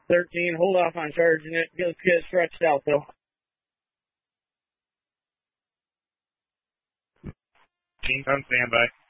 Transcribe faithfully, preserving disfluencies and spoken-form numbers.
thirteen, hold off on charging it. Let's get it stretched out, though. Team on standby.